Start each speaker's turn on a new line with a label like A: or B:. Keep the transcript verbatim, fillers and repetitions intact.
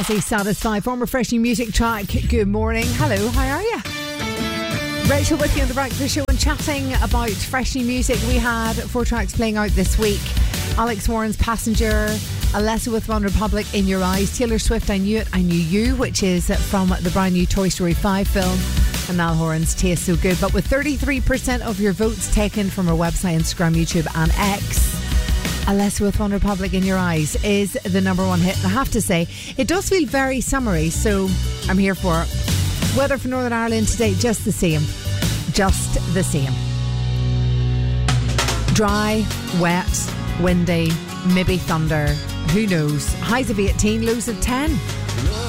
A: Say Satisfy, former Fresh New Music track. Good morning. Hello, how are you? Rachel with you on the Breakfast Show and chatting about fresh new music. We had four tracks playing out this week. Alex Warren's Passenger, Alessa with One Republic, In Your Eyes, Taylor Swift, I Knew It, I Knew You, which is from the brand new Toy Story five film, and Niall Horan's Taste So Good. But with thirty-three percent of your votes taken from our website, Instagram, YouTube and X, Alessa with One Republic, In Your Eyes is the number one hit. And I have to say, it does feel very summery, so I'm here for it. Weather for Northern Ireland today, just the same. Just the same. Dry, wet, windy, maybe thunder. Who knows? Highs of eighteen, lows of ten.